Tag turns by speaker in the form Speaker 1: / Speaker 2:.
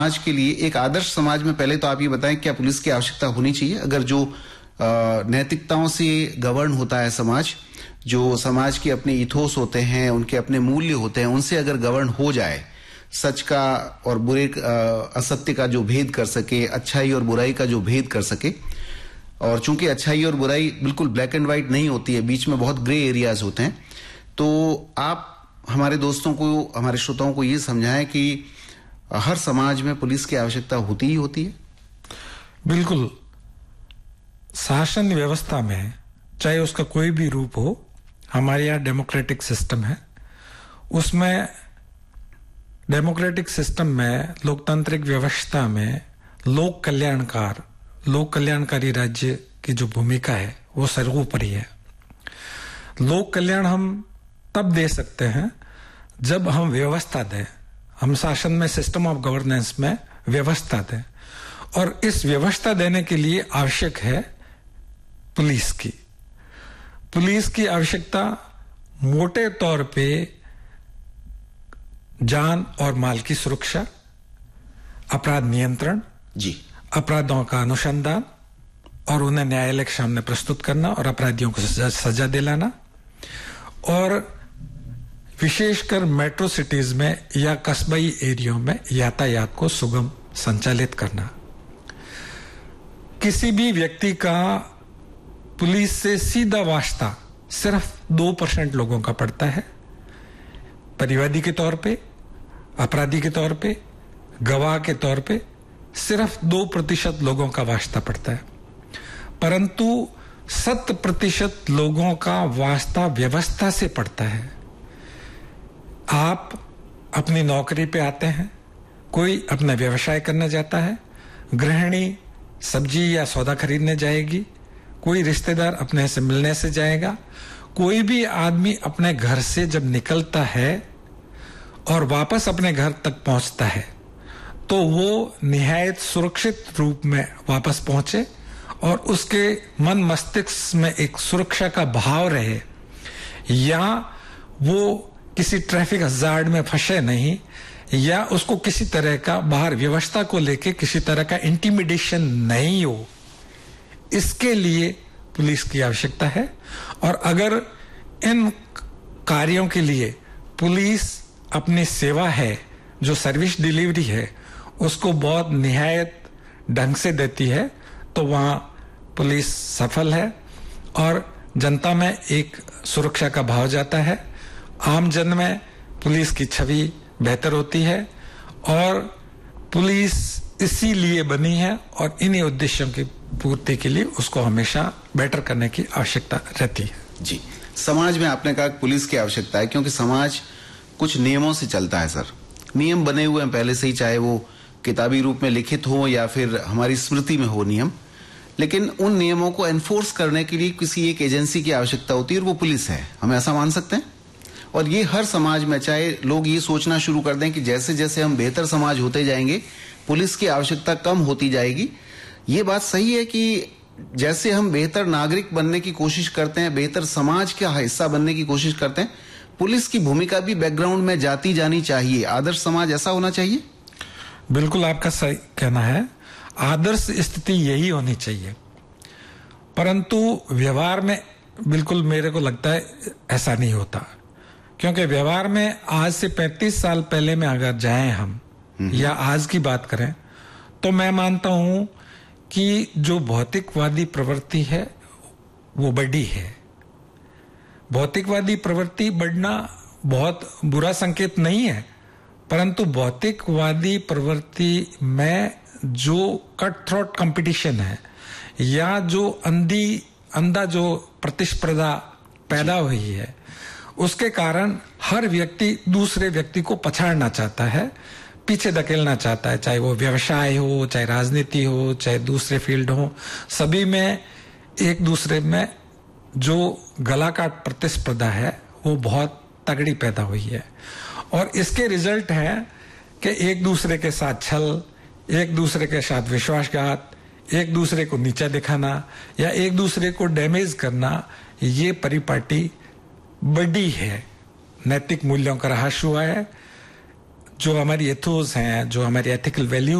Speaker 1: समाज के लिए एक आदर्श समाज में पहले तो आप ये बताएं क्या पुलिस की आवश्यकता होनी चाहिए? अगर जो नैतिकताओं से गवर्न होता है समाज, जो समाज के अपने इथोस होते हैं, उनके अपने मूल्य होते हैं, उनसे अगर गवर्न हो जाए, सच का और बुरे असत्य का जो भेद कर सके, अच्छाई और बुराई का जो भेद कर सके, और चूंकि अच्छाई और बुराई बिल्कुल ब्लैक एंड व्हाइट नहीं होती है, बीच में बहुत ग्रे एरियाज होते हैं, तो आप हमारे दोस्तों को, हमारे श्रोताओं को ये समझाएं कि हर समाज में पुलिस की आवश्यकता होती ही होती है।
Speaker 2: बिल्कुल, शासन व्यवस्था में चाहे उसका कोई भी रूप हो, हमारे यहाँ डेमोक्रेटिक सिस्टम है, उसमें डेमोक्रेटिक सिस्टम में, लोकतांत्रिक व्यवस्था में लोक कल्याणकारी राज्य की जो भूमिका है वो सर्वोपरि है। लोक कल्याण हम तब दे सकते हैं जब हम व्यवस्था दें, हम शासन में, सिस्टम ऑफ गवर्नेंस में व्यवस्था दें, और इस व्यवस्था देने के लिए आवश्यक है पुलिस की। पुलिस की आवश्यकता मोटे तौर पे जान और माल की सुरक्षा, अपराध नियंत्रण, अपराधों का अनुसंधान और उन्हें न्यायालय के सामने प्रस्तुत करना और अपराधियों को सजा दिलाना, और विशेषकर मेट्रो सिटीज में या कस्बाई एरियो में यातायात को सुगम संचालित करना। किसी भी व्यक्ति का पुलिस से सीधा वास्ता सिर्फ 2% लोगों का पड़ता है, परिवादी के तौर पे, अपराधी के तौर पे, गवाह के तौर पे सिर्फ 2% लोगों का वास्ता पड़ता है, परंतु 100% लोगों का वास्ता व्यवस्था से पड़ता है। आप अपनी नौकरी पे आते हैं, कोई अपना व्यवसाय करने जाता है, गृहिणी सब्जी या सौदा खरीदने जाएगी, कोई रिश्तेदार अपने से मिलने से जाएगा, कोई भी आदमी अपने घर से जब निकलता है और वापस अपने घर तक पहुंचता है तो वो निहायत सुरक्षित रूप में वापस पहुंचे और उसके मन मस्तिष्क में एक सुरक्षा का भाव रहे, या वो किसी ट्रैफिक हजार्ड में फंसे नहीं, या उसको किसी तरह का बाहर व्यवस्था को लेके किसी तरह का इंटिमिडेशन नहीं हो। इसके लिए पुलिस की आवश्यकता है, और अगर इन कार्यों के लिए पुलिस अपनी सेवा है, जो सर्विस डिलीवरी है, उसको बहुत निहायत ढंग से देती है, तो वहां पुलिस सफल है और जनता में एक सुरक्षा का भाव जाता है, आम जन में पुलिस की छवि बेहतर होती है, और पुलिस इसीलिए बनी है और इन्हीं उद्देश्यों की पूर्ति के लिए उसको हमेशा बेटर करने की आवश्यकता रहती है।
Speaker 1: जी, समाज में आपने कहा पुलिस की आवश्यकता है क्योंकि समाज कुछ नियमों से चलता है सर, नियम बने हुए हैं पहले से ही, चाहे वो किताबी रूप में लिखित हो या फिर हमारी स्मृति में हो नियम, लेकिन उन नियमों को एनफोर्स करने के लिए किसी एक एजेंसी की आवश्यकता होती है और वो पुलिस है, हम ऐसा मान सकते हैं। और ये हर समाज में, चाहे लोग ये सोचना शुरू कर दें कि जैसे जैसे हम बेहतर समाज होते जाएंगे पुलिस की आवश्यकता कम होती जाएगी, ये बात सही है कि जैसे हम बेहतर नागरिक बनने की कोशिश करते हैं, बेहतर समाज का हिस्सा बनने की कोशिश करते हैं, पुलिस की भूमिका भी बैकग्राउंड में जाती जानी चाहिए। आदर्श समाज ऐसा होना चाहिए।
Speaker 2: बिल्कुल आपका सही कहना है, आदर्श स्थिति यही होनी चाहिए, परंतु व्यवहार में बिल्कुल मेरे को लगता है ऐसा नहीं होता, क्योंकि व्यवहार में आज से 35 साल पहले में अगर जाएं हम या आज की बात करें, तो मैं मानता हूं कि जो भौतिकवादी प्रवृत्ति है वो बढ़ी है। भौतिकवादी प्रवृत्ति बढ़ना बहुत बुरा संकेत नहीं है, परंतु भौतिकवादी प्रवृत्ति में जो कट थ्रोट कंपटीशन है, या जो अंधा जो प्रतिस्पर्धा पैदा हुई है, उसके कारण हर व्यक्ति दूसरे व्यक्ति को पछाड़ना चाहता है, पीछे धकेलना चाहता है, चाहे वो व्यवसाय हो, चाहे राजनीति हो, चाहे दूसरे फील्ड हो, सभी में एक दूसरे में जो गलाकाट प्रतिस्पर्धा है वो बहुत तगड़ी पैदा हुई है, और इसके रिजल्ट है कि एक दूसरे के साथ छल, एक दूसरे के साथ विश्वासघात, एक दूसरे को नीचा दिखाना या एक दूसरे को डैमेज करना, ये परिपाटी बड़ी है। नैतिक मूल्यों का ह्रास हुआ है, जो हमारी एथोस हैं, जो हमारी एथिकल वैल्यू